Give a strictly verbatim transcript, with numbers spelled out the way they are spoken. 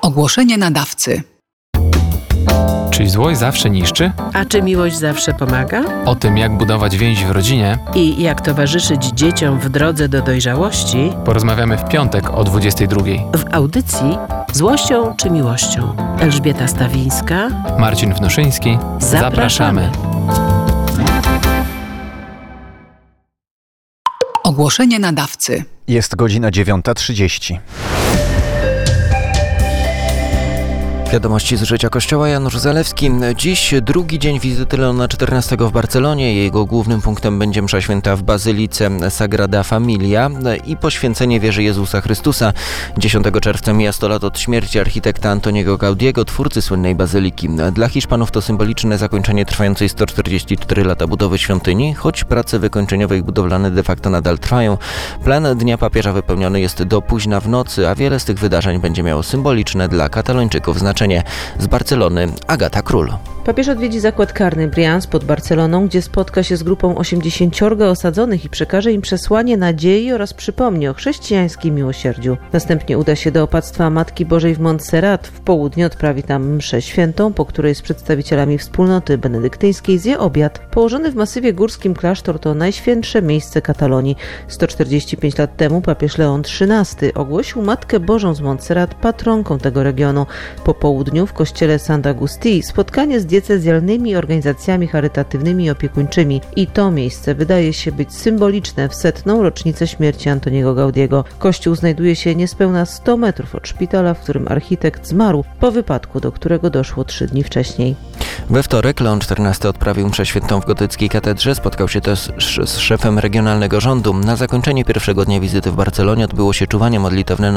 Ogłoszenie nadawcy. Czy złość zawsze niszczy? A czy miłość zawsze pomaga? O tym, jak budować więź w rodzinie, I jak towarzyszyć dzieciom w drodze do dojrzałości, porozmawiamy w piątek o dwudziestej drugiej. w audycji Złością czy miłością? Elżbieta Stawińska. Marcin Wnoszyński. Zapraszamy. Ogłoszenie nadawcy. Jest godzina dziewiąta trzydzieści. Wiadomości z życia Kościoła, Janusz Zalewski. Dziś drugi dzień wizyty Leona czternastego w Barcelonie. Jego głównym punktem będzie msza święta w Bazylice Sagrada Familia i poświęcenie wieży Jezusa Chrystusa. dziesiątego czerwca mija sto lat od śmierci architekta Antoniego Gaudiego, twórcy słynnej bazyliki. Dla Hiszpanów to symboliczne zakończenie trwającej sto czterdzieści cztery lata budowy świątyni, choć prace wykończeniowe i budowlane de facto nadal trwają. Plan Dnia Papieża wypełniony jest do późna w nocy, a wiele z tych wydarzeń będzie miało symboliczne dla Katalończyków znaczenie. Z Barcelony Agata Król. Papież odwiedzi zakład karny Brians pod Barceloną, gdzie spotka się z grupą osiemdziesięciorga osadzonych i przekaże im przesłanie nadziei oraz przypomni o chrześcijańskim miłosierdziu. Następnie uda się do opactwa Matki Bożej w Montserrat. W południe odprawi tam mszę świętą, po której z przedstawicielami wspólnoty benedyktyńskiej zje obiad. Położony w masywie górskim klasztor to najświętsze miejsce Katalonii. sto czterdzieści pięć lat temu papież Leon trzynasty ogłosił Matkę Bożą z Montserrat patronką tego regionu. Po południu w kościele Sant Agustí spotkanie z diecezjalnymi organizacjami charytatywnymi i opiekuńczymi. I to miejsce wydaje się być symboliczne w setną rocznicę śmierci Antoniego Gaudiego. Kościół znajduje się niespełna sto metrów od szpitala, w którym architekt zmarł po wypadku, do którego doszło trzy dni wcześniej. We wtorek Leon czternasty odprawił mszę świętą w gotyckiej katedrze. Spotkał się też z szefem regionalnego rządu. Na zakończenie pierwszego dnia wizyty w Barcelonie odbyło się czuwanie modlitewne